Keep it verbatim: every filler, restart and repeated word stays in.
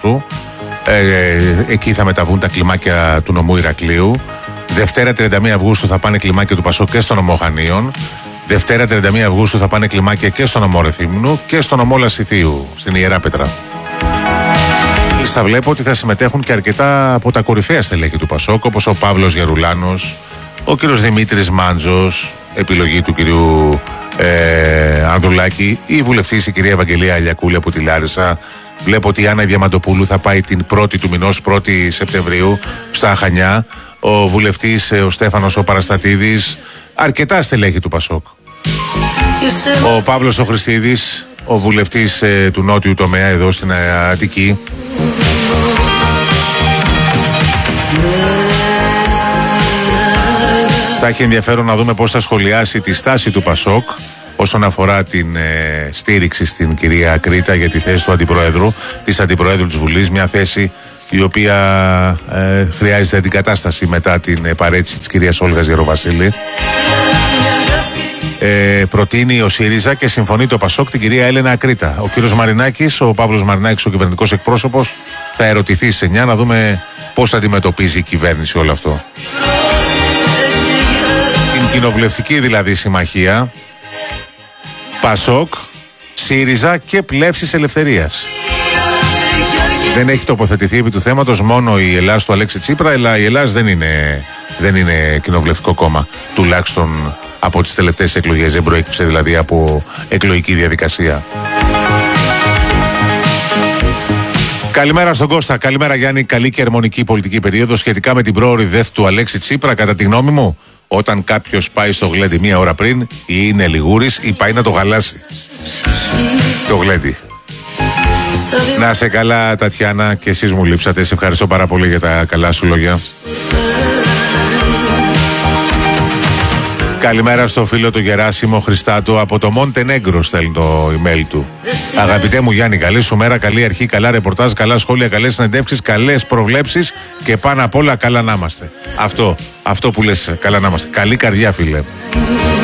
Αυγούστου. Ε, εκεί θα μεταβούν τα κλιμάκια του νομού Ηρακλείου. Δευτέρα τριάντα μία Αυγούστου θα πάνε κλιμάκια του Πασόκ και στο νομό Χανίων. Δευτέρα τριάντα μία Αυγούστου θα πάνε κλιμάκια και στο νομό Ρεθύμνου και στο νομό Λασιθίου, στην Ιεράπετρα. Θα βλέπω ότι θα συμμετέχουν και αρκετά από τα κορυφαία στελέχη του Πασόκ, όπως ο Παύλος Γερουλάνος, ο κύριος Δημήτρης Μάντζος, επιλογή του κυρίου ε, Ανδρουλάκη, η βουλευτής η κυρία Ευαγγελία Αλιακούλη από τη Λάρισα. Βλέπω ότι η Άννα Διαμαντοπούλου θα πάει την πρώτη του μηνός, πρώτη Σεπτεμβρίου, στα Χανιά. Ο βουλευτής ο Στέφανος ο Παραστατίδης, αρκετά στελέχη του Πασόκ. Ο Παύλος ο Χριστίδης, ο βουλευτής ε, του νότιου τομέα εδώ στην Αττική. Θα έχει ενδιαφέρον να δούμε πώς θα σχολιάσει τη στάση του Πασόκ όσον αφορά την ε, στήριξη στην κυρία Κρήτα για τη θέση του Αντιπροέδρου, της Αντιπροέδρου της Βουλής, μια θέση η οποία ε, χρειάζεται αντικατάσταση μετά την ε, παρέτηση της κυρίας Όλγας Γεροβασίλη. Ε, προτείνει ο ΣΥΡΙΖΑ και συμφωνεί το Πασόκ την κυρία Έλενα Κρήτα. Ο κύριος Μαρινάκης, ο Παύλος Μαρινάκης, ο κυβερνητικός εκπρόσωπος, θα ερωτηθεί στις εννιά να δούμε πώς αντιμετωπίζει η κυβέρνηση όλο αυτό. Την κοινοβουλευτική δηλαδή συμμαχία Πασόκ, ΣΥΡΙΖΑ και Πλεύσης Ελευθερίας. Δεν έχει τοποθετηθεί επί του θέματος μόνο η Ελλάς του Αλέξη Τσίπρα, αλλά η Ελλάς δεν είναι, δεν είναι κοινοβουλευτικό κόμμα, τουλάχιστον από τις τελευταίες εκλογές, δεν προέκυψε δηλαδή από εκλογική διαδικασία. Καλημέρα στον Κώστα, καλημέρα Γιάννη. Καλή και αρμονική πολιτική περίοδο σχετικά με την πρόωρη δεθ του Αλέξη Τσίπρα. Κατά τη γνώμη μου, όταν κάποιος πάει στο γλέντι μία ώρα πριν, ή είναι λιγούρης ή πάει να το γαλάσει το γλέντι. Να σε καλά Τατιάνα, και εσείς μου λείψατε. Σε ευχαριστώ πάρα πολύ για τα καλά σου λόγια. Καλημέρα στο φίλο του Γεράσιμο Χριστάτο από το Μοντενέγκρο, στέλνει το email του. Αγαπητέ μου Γιάννη, καλή σου μέρα, καλή αρχή, καλά ρεπορτάζ, καλά σχόλια, καλές συνεντεύξεις, καλές προβλέψεις και πάνω απ' όλα καλά να είμαστε. Αυτό, αυτό που λες, καλά να είμαστε. Καλή καρδιά φίλε.